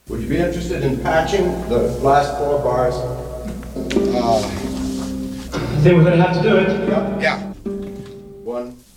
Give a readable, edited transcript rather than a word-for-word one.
Would you be interested in patching the last 4 bars? I think we're gonna have to do it. Yep. Yeah. 1,